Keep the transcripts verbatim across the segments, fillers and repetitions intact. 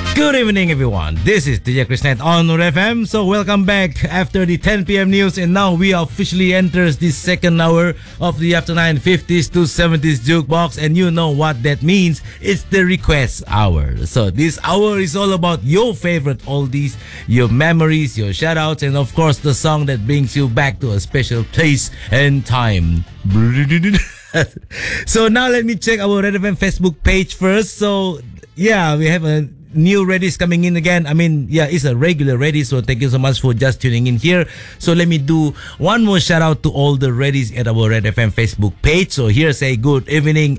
Good evening, everyone. This is D J Krishnet on Noor F M. So welcome back after the ten p.m. news, and now we officially enters the second hour of the after nine fifties to seventies jukebox, and you know what that means. It's the request hour. So this hour is all about your favorite oldies, your memories, your shoutouts, and of course the song that brings you back to a special place and time. So now let me check our Red F M Facebook page first. So yeah, we have a new Reddies coming in again. I mean, yeah, it's a regular Reddy, so thank you so much for just tuning in here. So let me do one more shout out to all the Reddies at our Red F M Facebook page. So here's a good evening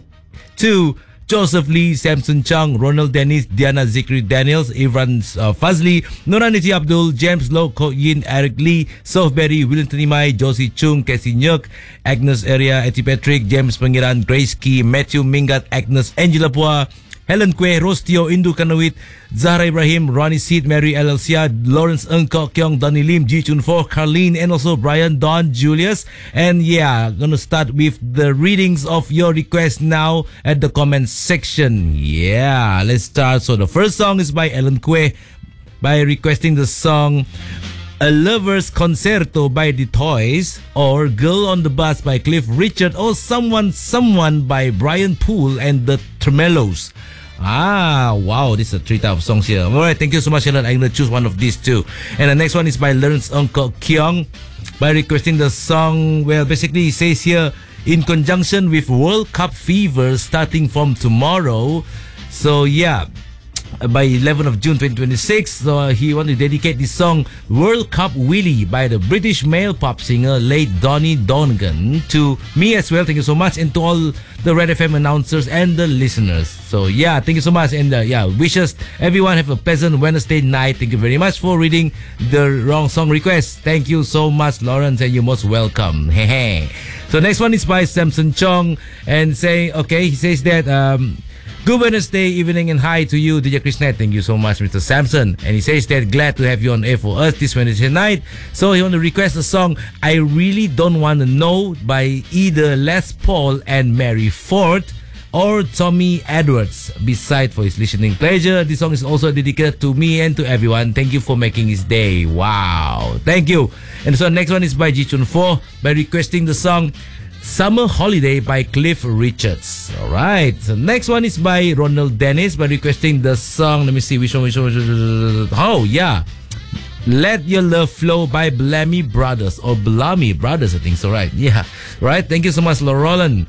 to Joseph Lee, Samson Chung, Ronald Dennis, Diana Zikri Daniels, Ivan uh, Fazli, Nuraniti Abdul, James Low, Ko Yin, Eric Lee, Sofberry, William Tanimai, Josie Chung, Cassie Nyuk, Agnes Area, Eti Patrick, James Pangiran, Grace Key, Matthew Mingat, Agnes, Angela Pua, Helen Kwe, Rostio, Indu Kanawit, Zahra Ibrahim, Ronnie Seed, Mary L L Sia, Lawrence Ng Kok Kyong, Donny Lim, Ji Chun Fo, Carlene, and also Brian, Don, Julius. And yeah, gonna start with the readings of your requests now at the comment section. Yeah, let's start. So the first song is by Ellen Kwe by requesting the song A Lover's Concerto by The Toys, or Girl on the Bus by Cliff Richard, or Someone Someone by Brian Poole and the Tremellos. Ah, wow, this is a three type of songs here. Alright, thank you so much, Ellen. I'm gonna choose one of these two. And the next one is by Lawrence Ng Kok Kyong by requesting the song, well, basically he says here, in conjunction with World Cup fever starting from tomorrow. So yeah, by eleventh of June twenty twenty-six, so uh, he wanted to dedicate this song World Cup Willie by the British male pop singer late Donny Donegan to me as well. Thank you so much, and to all the Red F M announcers and the listeners. So yeah, thank you so much, and uh, yeah, wishes everyone have a pleasant Wednesday night. Thank you very much for reading the wrong song request. Thank you so much, Lawrence, and you're most welcome. Hey, so next one is by Samson Chong, and saying, okay, he says that um good Wednesday evening and hi to you, D J Krishnet. Thank you so much, Mister Samson. And he says that glad to have you on air for us this Wednesday night. So he want to request a song I Really Don't Want to Know by either Les Paul and Mary Ford or Tommy Edwards. Beside for his listening pleasure, this song is also dedicated to me and to everyone. Thank you for making his day. Wow, thank you. And so next one is by Ji Chun Fo by requesting the song Summer Holiday by Cliff Richards. Alright, so next one is by Ronald Dennis by requesting the song, let me see which one, which one, which one. Oh yeah, Let Your Love Flow by Blammy Brothers, or Blammy Brothers, I think so, right? Yeah, right, thank you so much, Roland.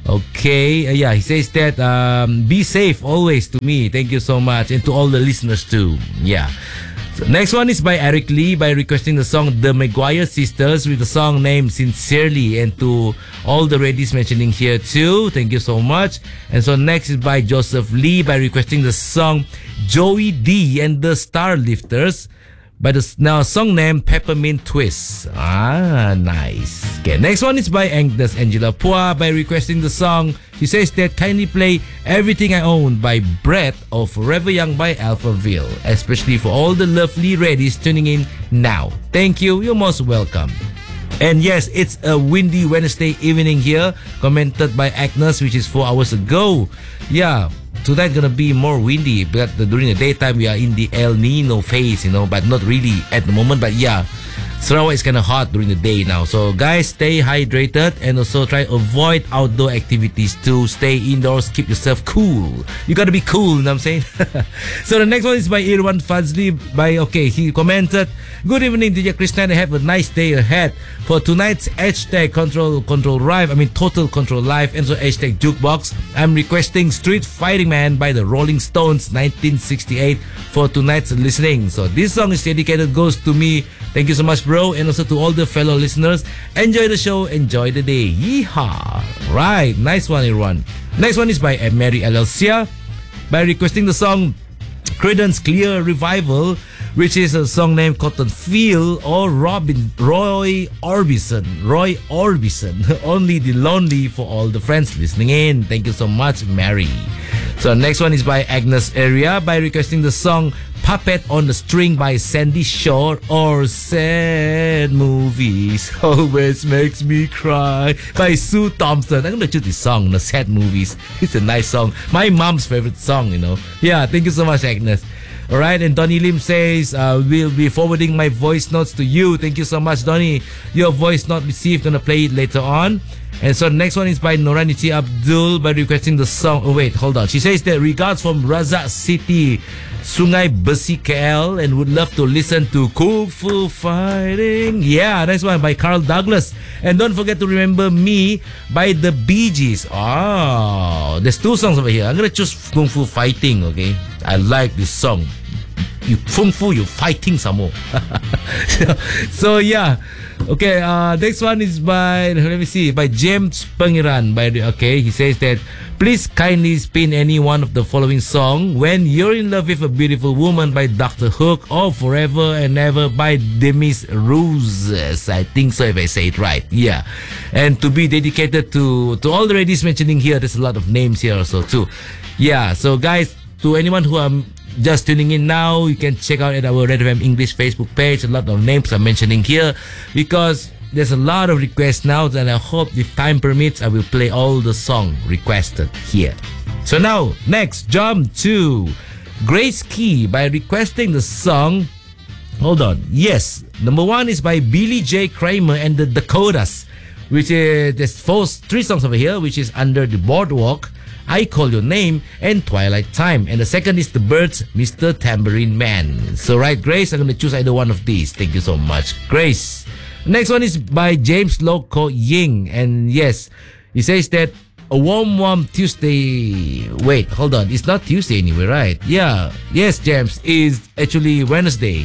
Okay, uh, yeah, he says that um, be safe always to me. Thank you so much, and to all the listeners too. Yeah. So next one is by Eric Lee by requesting the song The Maguire Sisters with the song named Sincerely, and to all the Reddies mentioning here too. Thank you so much. And so next is by Joseph Lee by requesting the song Joey D and the Starlifters by the now song named Peppermint Twist. Ah, nice. Okay, next one is by Agnes Angela Pua by requesting the song, she says that kindly play Everything I Own by Brett or Forever Young by Alphaville, especially for all the lovely Reddies tuning in now. Thank you, you're most welcome. And yes, it's a windy Wednesday evening here, commented by Agnes, which is four hours ago. Yeah, tonight gonna be more windy, but during the daytime we are in the El Nino phase, you know, but not really at the moment. But yeah, Sarawak is kind of hot during the day now. So guys, stay hydrated and also try to avoid outdoor activities to stay indoors, keep yourself cool. You gotta be cool, you know what I'm saying? So the next one is by Irwan Fazli by, okay, he commented, good evening D J Krishnan, have a nice day ahead. For tonight's hashtag Control Control Live, I mean Total Control Live, and so hashtag Jukebox, I'm requesting Street Fighting Man by the Rolling Stones nineteen sixty-eight for tonight's listening. So this song is dedicated, goes to me. Thank you so much, bro, and also to all the fellow listeners. Enjoy the show, enjoy the day. Yeehaw! Right, nice one, everyone. Next one is by Mary L L Sia by requesting the song Creedence Clear Revival, which is a song named Cotton Field, or Robin Roy Orbison. Roy Orbison. Only the Lonely for all the friends listening in. Thank you so much, Mary. So next one is by Agnes Area by requesting the song Puppet on the String by Sandy Shore, or Sad Movies Always Makes Me Cry by Sue Thompson. I'm gonna choose this song, the Sad Movies. It's a nice song. My mom's favorite song, you know. Yeah, thank you so much, Agnes. Alright, and Donnie Lim says, uh, we'll be forwarding my voice notes to you. Thank you so much, Donnie. Your voice note received, gonna play it later on. And so the next one is by Noraniti Abdul by requesting the song. Oh wait, hold on. She says that regards from Razak City, Sungai Besi K L, and would love to listen to Kung Fu Fighting. Yeah, next one by Carl Douglas. And don't forget to remember me by the Bee Gees. Oh, there's two songs over here. I'm gonna choose Kung Fu Fighting, okay? I like this song. You Kung Fu, you fighting some more. so, so yeah. Okay, uh, next one is by, let me see, by James Pangiran. By the, okay, he says that, please kindly spin any one of the following song: When You're in Love with a Beautiful Woman by Doctor Hook, or Forever and Ever by Demis Rousses. I think so if I say it right. Yeah. And to be dedicated to, to all the ladies mentioning here, there's a lot of names here also too. Yeah, so guys, to anyone who are just tuning in now, you can check out at our Red F M English Facebook page. A lot of names I'm mentioning here because there's a lot of requests now, and I hope if time permits, I will play all the song requested here. So now, next, jump to Grace Key by requesting the song. Hold on. Yes, number one is by Billy J. Kramer and the Dakotas, which is, there's four, three songs over here, which is Under the Boardwalk, I Call Your Name, and Twilight Time. And the second is The Birds, Mister Tambourine Man. So right, Grace, I'm going to choose either one of these. Thank you so much, Grace. Next one is by James Loco Ying. And yes, he says that a warm, warm Tuesday. Wait, hold on. It's not Tuesday anyway, right? Yeah. Yes, James, is actually Wednesday.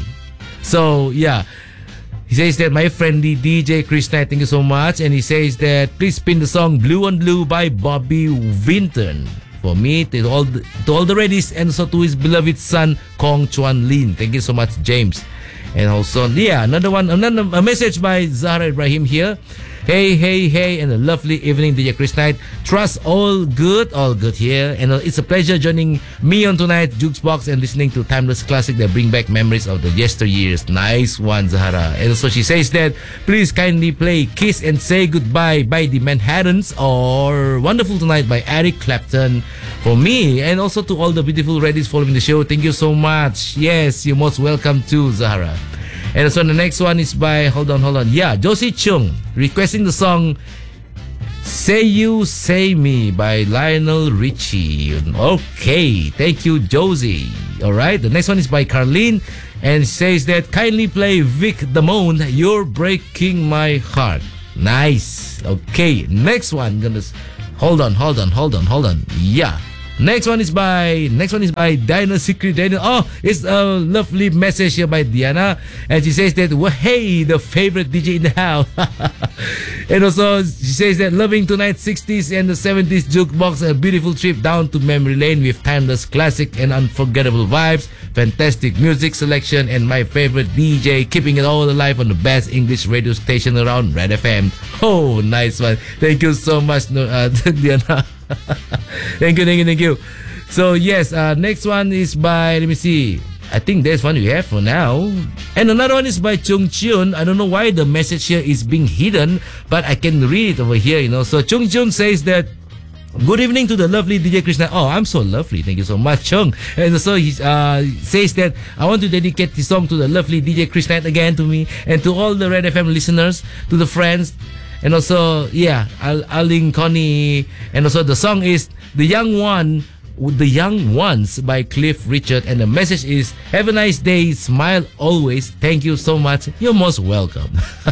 So, yeah. He says that my friendly D J Chris Knight, thank you so much. And he says that please spin the song Blue on Blue by Bobby Vinton for me, to all the, to all the ladies, and also to his beloved son Kong Chuan Lin. Thank you so much, James. And also, yeah, another one, another a message by Zahra Ibrahim here. Hey, hey, hey, and a lovely evening, D J Chris Knight. Trust all good, all good here. And it's a pleasure joining me on tonight, Jukebox, and listening to timeless classic that bring back memories of the yesteryears. Nice one, Zahara. And so she says that, please kindly play Kiss and Say Goodbye by the Manhattans, or Wonderful Tonight by Eric Clapton for me. And also to all the beautiful ladies following the show, thank you so much. Yes, you're most welcome too, Zahara. And so the next one is by, hold on, hold on. Yeah, Josie Chung requesting the song Say You, Say Me by Lionel Richie. Okay, thank you, Josie. Alright, the next one is by Carlene and says that kindly play Vic Damone, You're Breaking My Heart. Nice. Okay, next one. Gonna hold on, hold on, hold on, hold on. Yeah. Next one is by next one is by Diana Secret Daniel. Oh, it's a lovely message here by Diana, and she says that, well, hey, the favorite D J in the house. And also she says that loving tonight's sixties and the seventies jukebox, a beautiful trip down to memory lane with timeless classic and unforgettable vibes, fantastic music selection, and my favorite D J keeping it all alive on the best English radio station around, Red F M. Oh, nice one. Thank you so much, uh, Diana. Thank you, thank you, thank you. So yes, uh, next one is by, let me see, I think that's one we have for now. And another one is by Chung Chun. I don't know why the message here is being hidden, but I can read it over here, you know. So Chung Chun says that, good evening to the lovely D J Krishna. Oh, I'm so lovely. Thank you so much, Chung. And so he uh, says that I want to dedicate this song to the lovely D J Krishna again, to me, and to all the Red F M listeners, to the friends. And also, yeah, Al- Aling Connie. And also the song is The Young One, The Young Ones by Cliff Richard. And the message is, have a nice day, smile always. Thank you so much. You're most welcome.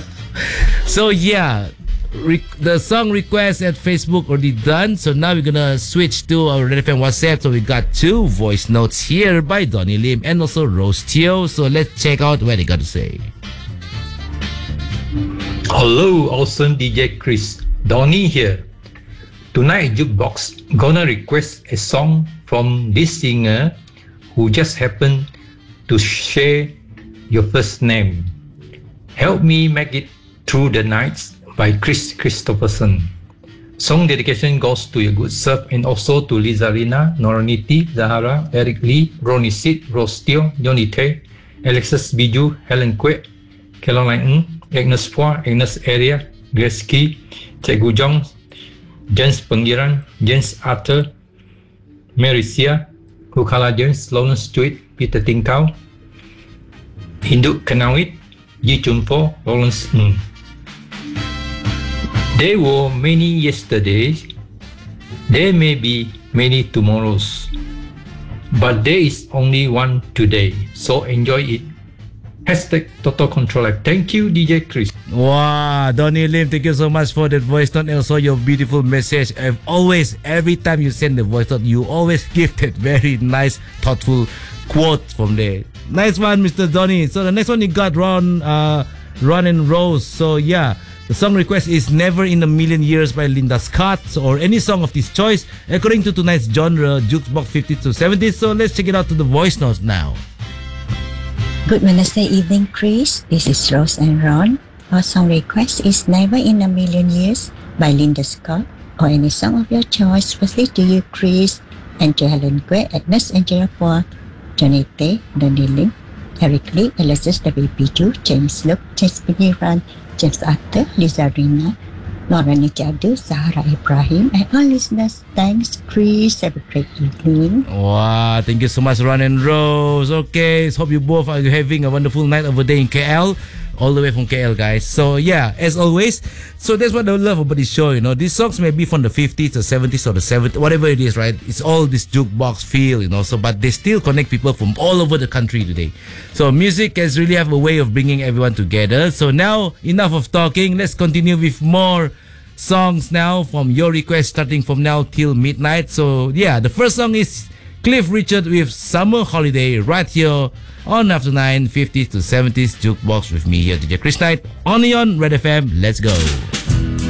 So yeah, re- the song request at Facebook already done. So now we're gonna switch to our Red F M WhatsApp. So we got two voice notes here by Donnie Lim and also Rose Teo. So let's check out what they got to say. Hello, awesome D J Chris. Donnie here. Tonight, Jukebox gonna request a song from this singer who just happened to share your first name. Help Me Make It Through the Nights by Chris Christopherson. Song dedication goes to your good self and also to Lizarina, Noraniti, Zahara, Eric Lee, Ronnie Sid, Rostio, Johnny Tay, Alexis Biju, Helen Kwek, Caroline Ng, Agnes Phua, Agnes Area, Grace Key, Cikgu Jong, James Pengiran, James Arthur, Mary Sia, Rukala James, Lawrence Stewart, Peter Tingkau, Hinduk Kanawit, Ji Chun Po, Lawrence Ng. There were many yesterdays, there may be many tomorrows, but there is only one today, so enjoy it. Hashtag Total Control Life. Thank you, D J Chris. Wow, Donnie Lim, thank you so much for that voice note and also your beautiful message. I've always, every time you send the voice note, you always give that very nice, thoughtful quote from there. Nice one, Mister Donnie. So the next one you got, Ron, uh, Ron and Rose. So yeah, the song request is Never in a Million Years by Linda Scott, or any song of this choice according to tonight's genre, Jukebox fifties to seventies. So let's check it out to the voice notes now. Good Wednesday evening, Chris. This is Rose and Ron. Our song request is Never in a Million Years by Linda Scott, or any song of your choice. Firstly to you, Chris, and to Helen Kwek, Agnes Angela Phua, Johnny Tay, Donnie Lim, Eric Lee, Alexis W. Biju, James Luke, James Pengiran, James Arthur, Lisa Rina, Norani Jadu, Zahara Ibrahim, and all listeners. Thanks, Chris. Have a great evening. Wow, thank you so much, Ron and Rose. Okay, so hope you both are having a wonderful night over there in K L. All the way from K L, guys. So yeah, as always, so that's what I love about this show, you know. These songs may be from the fifties, the seventies, or the seventies, whatever it is, right? It's all this jukebox feel, you know. So, but they still connect people from all over the country today. So music has really have a way of bringing everyone together. So now, enough of talking. Let's continue with more songs now from your request, starting from now till midnight. So yeah, the first song is Cliff Richard with Summer Holiday right here on After nine, fifties to seventies Jukebox with me here, D J Chris Knight, on Neon Red F M. Let's go.